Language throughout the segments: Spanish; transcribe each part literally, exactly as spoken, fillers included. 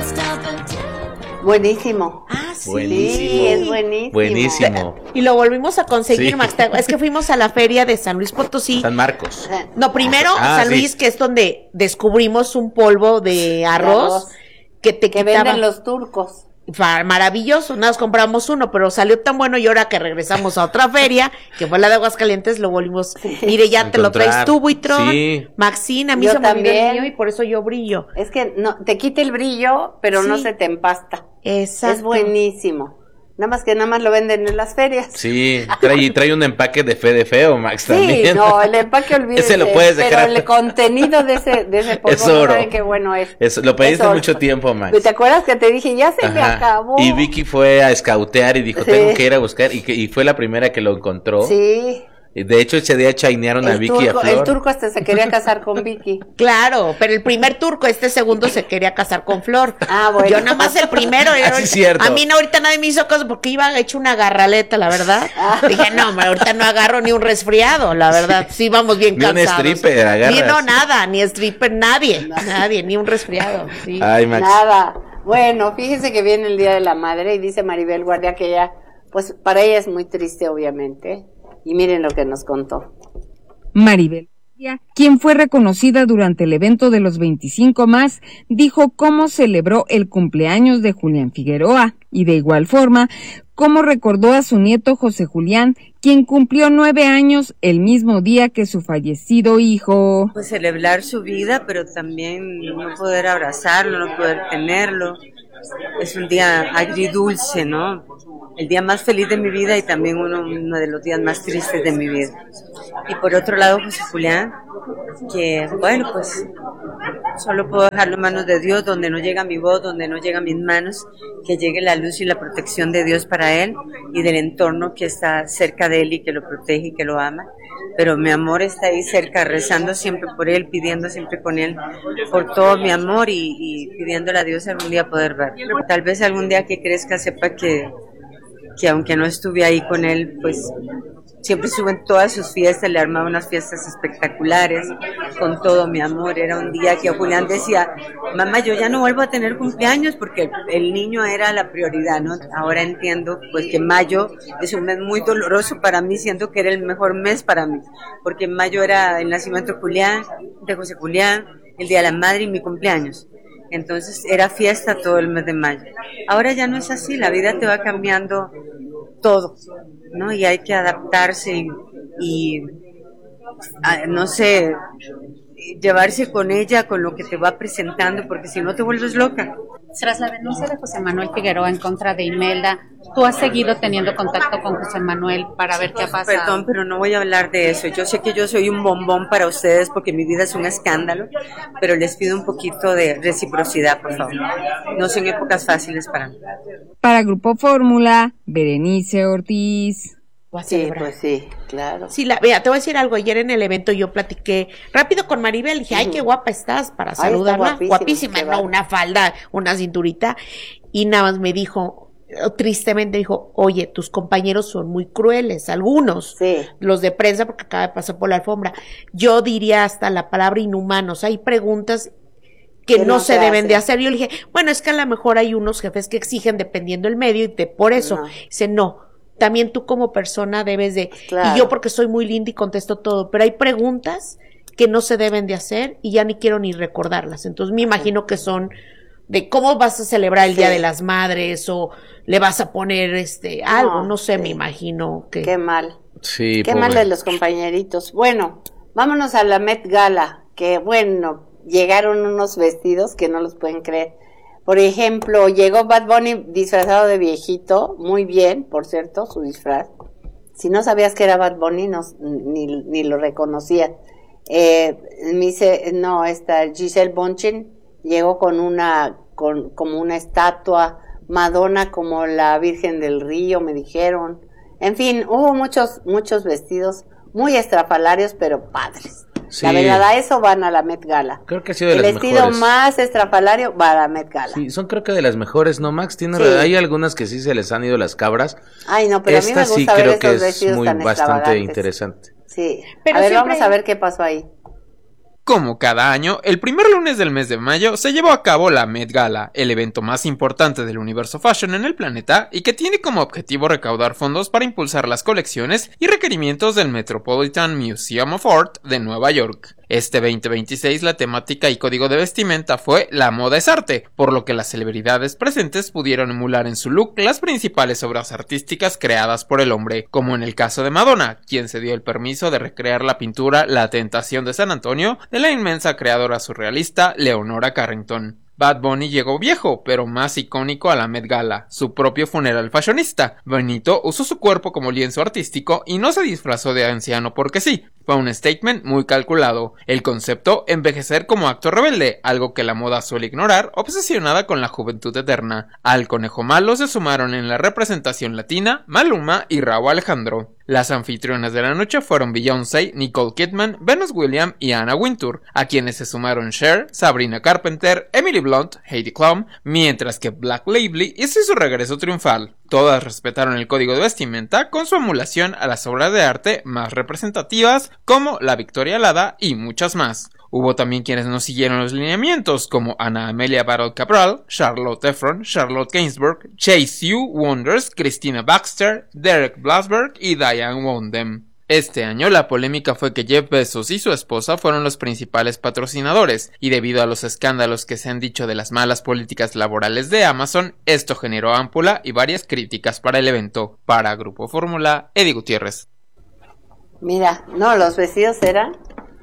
Buenísimo. Ah, sí. Buenísimo. Sí, es buenísimo. Buenísimo. Y lo volvimos a conseguir, Sí. Max. Es que fuimos a la feria de San Luis Potosí. San Marcos. No, primero Ah, San sí. Luis, que es donde descubrimos un polvo de arroz, arroz. que te Que quitaba. venden los turcos. Fa- Maravilloso, nada más compramos uno, pero salió tan bueno y ahora que regresamos a otra feria, que fue la de Aguascalientes, lo volvimos. Mire, ya te lo traes Encontrar. tú, Buitrón. Sí. Maxine, a mí Yo se me olvidó el también. mío y por eso yo brillo. Es que no, te quita el brillo, pero no Sí. se te empasta. Exacto. Es buenísimo. Nada más que nada más lo venden en las ferias. Sí, trae, trae un empaque de fe de feo, Max, Sí, también. no, el empaque olvídese. Ese lo puedes dejar. Pero el contenido de ese, de ese polvo, Es no oro. saben qué bueno es. Eso, lo pediste Es oro. mucho tiempo, Max. ¿Te acuerdas que te dije, ya se me Ajá. acabó? Y Vicky fue a escautear y dijo, Sí. tengo que ir a buscar, y, que, y fue la primera que lo encontró. Sí. Y de hecho, ese día chainearon a El Vicky y a turco, Flor. el turco hasta se quería casar con Vicky. Claro, pero el primer turco, este segundo se quería casar con Flor. Ah, bueno. Yo nada más el primero. Ah, sí, yo- cierto. A mí no, ahorita nadie me hizo caso porque iba hecho una garraleta, la verdad. Dije, no, hombre, ahorita no agarro ni un resfriado, la verdad. Sí, vamos bien Ni un cansados. stripper agarras. Ni, no, nada, ni stripper, nadie, nadie, ni un resfriado. Sí. Ay, Max. Nada. Bueno, fíjense que viene el Día de la Madre y dice Maribel Guardia que ella, pues para ella es muy triste, obviamente. Y miren lo que nos contó. Maribel, quien fue reconocida durante el evento de los veinticinco más, dijo cómo celebró el cumpleaños de Julián Figueroa y de igual forma cómo recordó a su nieto José Julián, quien cumplió nueve años el mismo día que su fallecido hijo. Pues celebrar su vida, pero también no poder abrazarlo, no poder tenerlo. Es un día agridulce, ¿no? El día más feliz de mi vida y también uno, uno de los días más tristes de mi vida. Y por otro lado, José Julián, que bueno, pues solo puedo dejarlo en manos de Dios, donde no llega mi voz, donde no llega mis manos, que llegue la luz y la protección de Dios para él y del entorno que está cerca de él y que lo protege y que lo ama. Pero mi amor está ahí cerca, rezando siempre por él, pidiendo siempre con él por todo mi amor y, y pidiéndole a Dios algún día poder ver. Tal vez algún día que crezca sepa que, que aunque no estuve ahí con él, pues siempre estuve en todas sus fiestas, le armaba unas fiestas espectaculares, con todo mi amor. Era un día que Julián decía, mamá, yo ya no vuelvo a tener cumpleaños porque el, el niño era la prioridad, ¿no? Ahora entiendo pues que mayo es un mes muy doloroso para mí, siento que era el mejor mes para mí, porque en mayo era el nacimiento de Julián, de José Julián, el Día de la Madre y mi cumpleaños. Entonces era fiesta todo el mes de mayo. Ahora ya no es así, la vida te va cambiando todo, ¿no? Y hay que adaptarse y, y a, no sé, llevarse con ella, con lo que te va presentando, porque si no te vuelves loca. Tras la denuncia de José Manuel Figueroa en contra de Imelda, ¿tú has seguido teniendo contacto con José Manuel para ver qué ha pasado? Perdón, pero no voy a hablar de eso. Yo sé que yo soy un bombón para ustedes porque mi vida es un escándalo, pero les pido un poquito de reciprocidad, por favor. No son épocas fáciles para mí. Para Grupo Fórmula, Berenice Ortiz. Sí, pues sí, claro. Sí, la, vea, te voy a decir algo, ayer en el evento yo platiqué rápido con Maribel, dije, ay, qué guapa estás para Ay, está saludarla, guapísima, guapísima, qué no, va. una falda, una cinturita, y nada más me dijo, tristemente dijo, oye, tus compañeros son muy crueles, algunos, Sí. los de prensa, porque acaba de pasar por la alfombra, yo diría hasta la palabra inhumanos, hay preguntas que, Que no, no se, se deben hacen. de hacer, yo le dije, bueno, es que a lo mejor hay unos jefes que exigen dependiendo el medio, y te, por eso, No. dice, no, también tú como persona debes de, Claro. y yo porque soy muy linda y contesto todo, pero hay preguntas que no se deben de hacer y ya ni quiero ni recordarlas, entonces me imagino que son de cómo vas a celebrar el Sí. Día de las Madres o le vas a poner este algo, No, no sé, sí. me imagino que... Qué mal. Sí, Qué pobre. mal de los compañeritos. Bueno, vámonos a la Met Gala, que bueno, llegaron unos vestidos que no los pueden creer. Por ejemplo, llegó Bad Bunny disfrazado de viejito, muy bien, por cierto, su disfraz. Si no sabías que era Bad Bunny, no, ni, ni lo reconocías. Eh, me dice, no, esta Giselle Bündchen llegó con una, con, como una estatua, Madonna como la Virgen del Río, me dijeron. En fin, hubo muchos, muchos vestidos muy estrafalarios, pero padres. Sí. La verdad, a eso van a la Met Gala. Creo que ha sido de El las vestido mejores. más estrafalario va a la Met Gala. Sí, son creo que de las mejores, ¿no, Max? Tiene Sí. Hay algunas que sí se les han ido las cabras. Ay, no, pero a mí Esta me gusta sí ver creo esos que es vestidos muy tan bastante extravagantes. interesante. Sí, Pero a ver, siempre- vamos a ver qué pasó ahí. como cada año, el primer lunes del mes de mayo se llevó a cabo la Met Gala, el evento más importante del universo fashion en el planeta y que tiene como objetivo recaudar fondos para impulsar las colecciones y requerimientos del Metropolitan Museum of Art de Nueva York. Este veinte veintiséis la temática y código de vestimenta fue "La moda es arte", por lo que las celebridades presentes pudieron emular en su look las principales obras artísticas creadas por el hombre, como en el caso de Madonna, quien se dio el permiso de recrear la pintura La Tentación de San Antonio de la inmensa creadora surrealista Leonora Carrington. Bad Bunny llegó viejo, pero más icónico a la Met Gala, su propio funeral fashionista. Benito usó su cuerpo como lienzo artístico y no se disfrazó de anciano porque sí. Fue un statement muy calculado. El concepto, envejecer como acto rebelde, algo que la moda suele ignorar, obsesionada con la juventud eterna. Al conejo malo se sumaron en la representación latina Maluma y Rauw Alejandro. Las anfitrionas de la noche fueron Beyoncé, Nicole Kidman, Venus Williams y Anna Wintour, a quienes se sumaron Cher, Sabrina Carpenter, Emily Blunt, Heidi Klum, mientras que Black Lively hizo su regreso triunfal. Todas respetaron el código de vestimenta con su emulación a las obras de arte más representativas como la Victoria Alada y muchas más. Hubo también quienes no siguieron los lineamientos como Ana Amelia Battle Cabral, Charlotte Efron, Charlotte Gainsbourg, Chase U Wonders, Christina Baxter, Derek Blasberg y Diane Wondem. Este año la polémica fue que Jeff Bezos y su esposa fueron los principales patrocinadores, y debido a los escándalos que se han dicho de las malas políticas laborales de Amazon, esto generó ámpula y varias críticas para el evento. Para Grupo Fórmula, Eddie Gutiérrez. Mira, no, los vestidos eran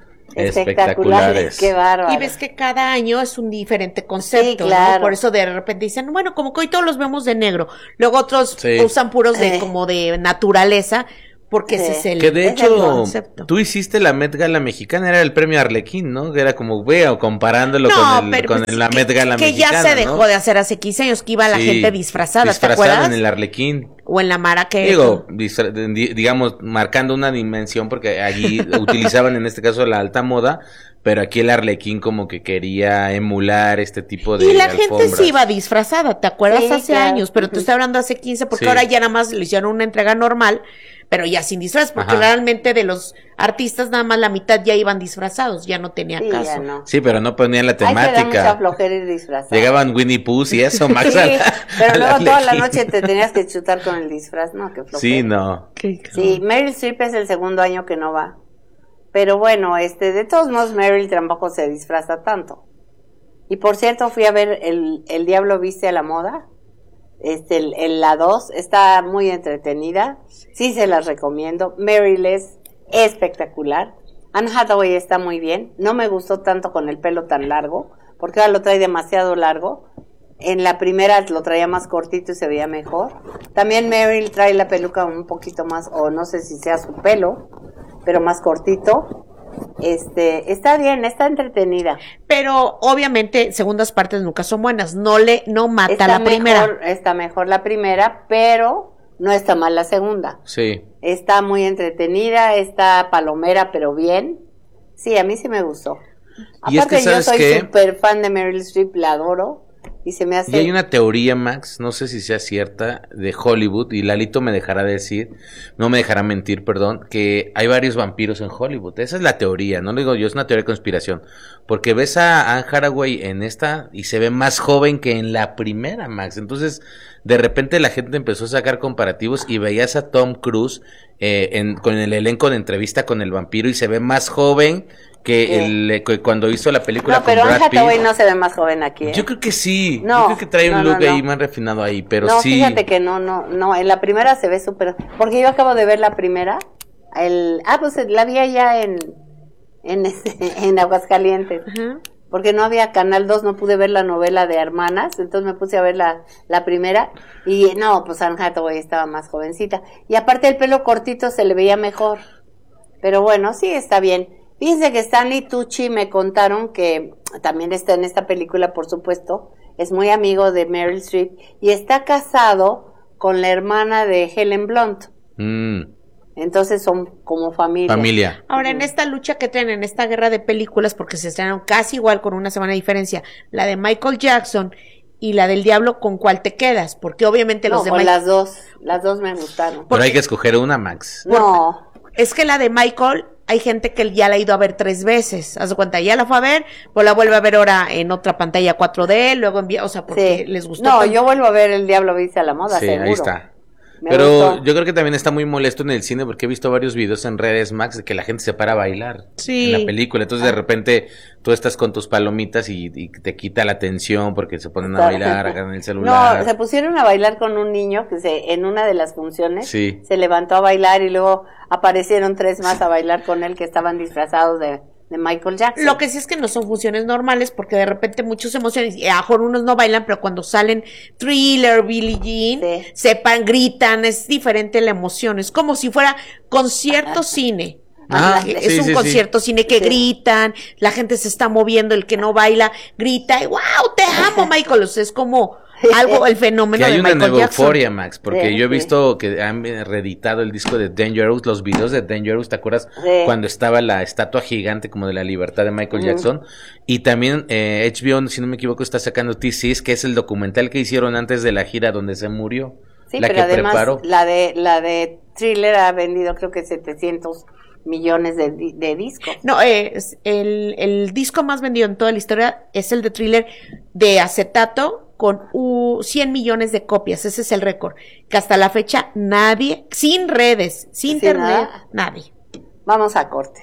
espectaculares, espectaculares. Qué bárbaro. Y ves que cada año es un diferente concepto, Sí, claro. ¿no? Por eso de repente dicen, bueno, como que hoy todos los vemos de negro, luego otros Sí. usan puros de Eh. como de naturaleza, porque Sí. ese es el, Que de es el hecho, concepto. tú hiciste la Met Gala mexicana, era el premio Arlequín, ¿no? Que era como, veo, comparándolo No, con, el, pero con pues, la que- Met Gala que mexicana, ya se dejó ¿no? de hacer hace quince años, que iba la Sí, gente disfrazada, ¿te disfrazada acuerdas? en el Arlequín. O en la Mara que... Digo, distra- di- digamos, marcando una dimensión, porque allí utilizaban en este caso la alta moda, pero aquí el Arlequín como que quería emular este tipo de Y la gente alfombras. sí iba disfrazada, ¿te acuerdas? Sí, hace claro. años, pero te Ujú. estoy hablando hace quince, porque Sí. ahora ya nada más le hicieron una entrega normal, pero ya sin disfraz, porque Ajá. realmente de los artistas nada más la mitad ya iban disfrazados, ya no tenía Sí, caso. ya no. Sí, pero no ponían la Ahí te da mucha temática. flojera ir disfrazado. Llegaban Winnie Pooh y eso, Max. Sí, al- al pero luego toda la Arlequín. noche te tenías que chutar con el disfraz, no, qué flojera. Sí, no. Sí, Meryl Streep es el segundo año que no va. Pero bueno, este, de todos modos Meryl tampoco se disfraza tanto. Y por cierto, fui a ver el, el Diablo Viste a la Moda. Este, el, el- la dos, está muy entretenida. Sí se las recomiendo. Meryl es espectacular. Anne Hathaway está muy bien. No me gustó tanto con el pelo tan largo, porque ahora lo trae demasiado largo. En la primera lo traía más cortito y se veía mejor. También Meryl trae la peluca un poquito más, o no sé si sea su pelo, pero más cortito. Este, está bien, está entretenida. Pero obviamente segundas partes nunca son buenas, no le no mata Está la mejor, primera. está mejor la primera, pero no está mal la segunda. Sí. Está muy entretenida, está palomera, pero bien. Sí, a mí sí me gustó. Y es Aparte que, yo ¿sabes soy qué? súper fan de Meryl Streep, la adoro. Y se me hace... Y hay una teoría, Max, no sé si sea cierta, de Hollywood, y Lalito me dejará decir, no me dejará mentir, perdón, que hay varios vampiros en Hollywood. Esa es la teoría, no lo digo yo, es una teoría de conspiración. Porque ves a Anne Hathaway en esta y se ve más joven que en la primera, Max. Entonces, de repente la gente empezó a sacar comparativos y veías a Tom Cruise eh, en, con el elenco de entrevista con el vampiro y se ve más joven que ¿Qué? el que cuando hizo la película No, pero con Anne Brad Pitt. Hathaway no se ve más joven aquí, ¿eh? Yo creo que sí, No, yo creo que trae un no, look no, no. ahí más refinado ahí, pero no, sí. fíjate que no, no, no, en la primera se ve súper... Porque yo acabo de ver la primera, el... Ah, pues la vi allá en, en, este, en Aguascalientes. Ajá. Porque no había Canal dos, no pude ver la novela de Hermanas, entonces me puse a ver la, la primera, y no, pues Anne Hathaway estaba más jovencita, y aparte el pelo cortito se le veía mejor, pero bueno, sí está bien. Fíjense que Stanley Tucci me contaron que también está en esta película, por supuesto, es muy amigo de Meryl Streep, y está casado con la hermana de Helen Blunt, Mm, entonces son como familia. familia. Ahora, en esta lucha que traen, en esta guerra de películas, porque se estrenaron casi igual con una semana de diferencia, la de Michael Jackson y la del Diablo, ¿con cuál te quedas? Porque obviamente los No, de con Michael... las dos, las dos me gustaron. Pero hay que escoger una, Max. No. Es que la de Michael hay gente que ya la ha ido a ver tres veces, haz de cuenta, ya la fue a ver, pues la vuelve a ver ahora en otra pantalla cuatro D, luego envía, o sea, porque Sí. les gustó. No, tanto. yo vuelvo a ver El Diablo Viste a la Moda, Sí, seguro. ahí está. Me Pero gustó. yo creo que también está muy molesto en el cine porque he visto varios videos en redes, Max, de que la gente se para a bailar Sí. en la película. Entonces de repente tú estás con tus palomitas y, y te quita la atención porque se ponen a bailar, agarran el celular. No, se pusieron a bailar con un niño que se, en una de las funciones Sí. se levantó a bailar y luego aparecieron tres más a bailar con él que estaban disfrazados de, de Michael Jackson. Lo que sí es que no son funciones normales porque de repente muchos se emocionan y a lo mejor unos no bailan, pero cuando salen Thriller, Billie Jean, Sí. sepan, gritan, es diferente la emoción, es como si fuera concierto cine. Ah, es sí, un sí, concierto cine que Sí. gritan, la gente se está moviendo, el que no baila grita y wow, te amo, Michael. O sea, es como algo, el fenómeno Que hay de una Michael nueva Jackson. euforia, Max, porque Sí, yo he sí. visto que han reeditado el disco de Dangerous, los videos de Dangerous, ¿te acuerdas? Sí. Cuando estaba la estatua gigante como de la libertad de Michael Ujú. Jackson. Y también eh, H B O, si no me equivoco, está sacando T C S, que es el documental que hicieron antes de la gira donde se murió. Sí, la pero que además preparó. la de la de Thriller ha vendido creo que setecientos millones de, di- de discos. No, eh, es el, el disco más vendido en toda la historia es el de Thriller de acetato con uh, cien millones de copias. Ese es el récord. Que hasta la fecha nadie, sin redes, sin Sin internet, nada. nadie. Vamos a corte.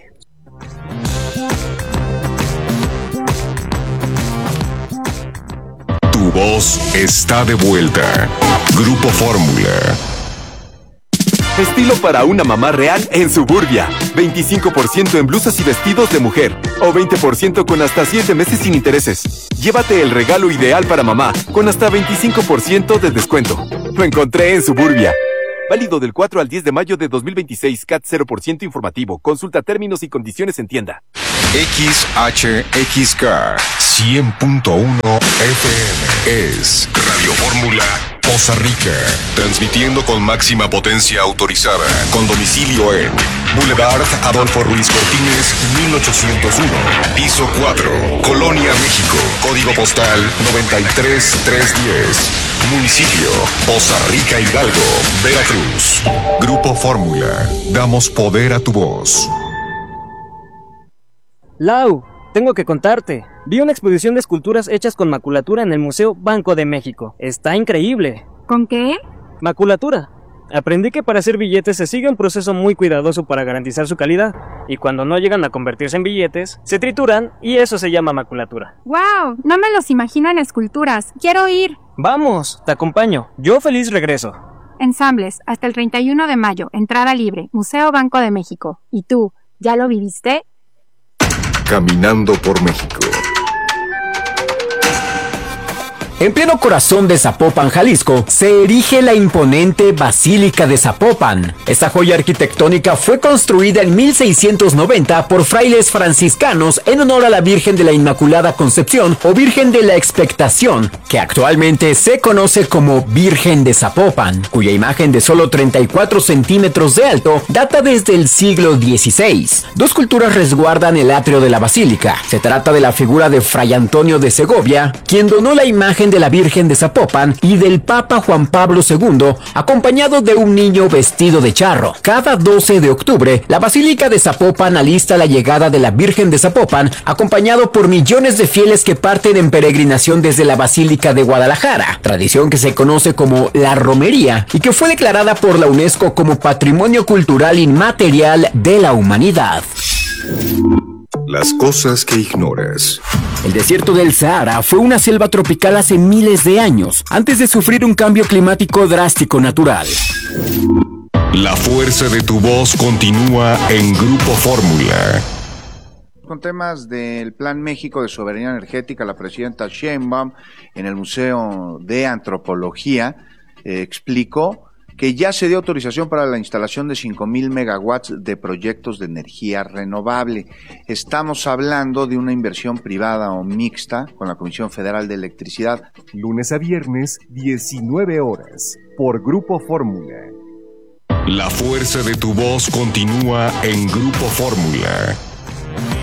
Tu voz está de vuelta. Grupo Fórmula. Estilo para una mamá real en Suburbia. veinticinco por ciento en blusas y vestidos de mujer. O veinte por ciento con hasta siete meses sin intereses. Llévate el regalo ideal para mamá con hasta veinticinco por ciento de descuento. Lo encontré en Suburbia. Válido del cuatro al diez de mayo de dos mil veintiséis. C A T cero por ciento informativo. Consulta términos y condiciones en tienda. X H X K cien punto uno F M es Radio Fórmula Poza Rica, transmitiendo con máxima potencia autorizada, con domicilio en Boulevard Adolfo Ruiz Cortines, mil ochocientos uno, piso cuatro, Colonia, México, código postal noventa y tres mil trescientos diez, municipio Poza Rica, Hidalgo, Veracruz. Grupo Fórmula, damos poder a tu voz. Lau, tengo que contarte. Vi una exposición de esculturas hechas con maculatura en el Museo Banco de México. Está increíble. ¿Con qué? Maculatura. Aprendí que para hacer billetes se sigue un proceso muy cuidadoso para garantizar su calidad, y cuando no llegan a convertirse en billetes, se trituran y eso se llama maculatura. ¡Wow! No me los imagino en esculturas. Quiero ir. Vamos, te acompaño. Yo feliz regreso. Ensambles, hasta el treinta y uno de mayo, entrada libre, Museo Banco de México. ¿Y tú, ya lo viviste? Caminando por México. En pleno corazón de Zapopan, Jalisco, se erige la imponente Basílica de Zapopan. Esta joya arquitectónica fue construida en mil seiscientos noventa por frailes franciscanos en honor a la Virgen de la Inmaculada Concepción o Virgen de la Expectación, que actualmente se conoce como Virgen de Zapopan, cuya imagen de solo treinta y cuatro centímetros de alto data desde el siglo dieciséis. Dos culturas resguardan el atrio de la basílica. Se trata de la figura de Fray Antonio de Segovia, quien donó la imagen de la Virgen de Zapopan, y del Papa Juan Pablo segundo, acompañado de un niño vestido de charro. Cada doce de octubre, la Basílica de Zapopan alista la llegada de la Virgen de Zapopan, acompañado por millones de fieles que parten en peregrinación desde la Basílica de Guadalajara, tradición que se conoce como la romería y que fue declarada por la UNESCO como Patrimonio Cultural Inmaterial de la Humanidad. Las cosas que ignoras. El desierto del Sahara fue una selva tropical hace miles de años, antes de sufrir un cambio climático drástico natural. La fuerza de tu voz continúa en Grupo Fórmula. Con temas del Plan México de Soberanía Energética, la presidenta Sheinbaum en el Museo de Antropología eh, explicó que ya se dio autorización para la instalación de cinco mil megawatts de proyectos de energía renovable. Estamos hablando de una inversión privada o mixta con la Comisión Federal de Electricidad. Lunes a viernes, diecinueve horas, por Grupo Fórmula. La fuerza de tu voz continúa en Grupo Fórmula.